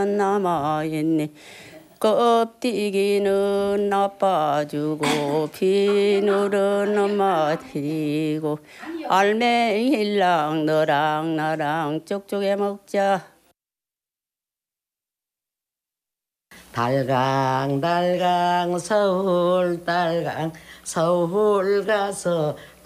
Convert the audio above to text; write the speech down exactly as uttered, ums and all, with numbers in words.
하나만 남아있네. 껍데기는 나빠주고 비늘은 마티고 알맹이랑 너랑 나랑 쪽쪽해 먹자. 달강 달강 서울 달강 서울 가서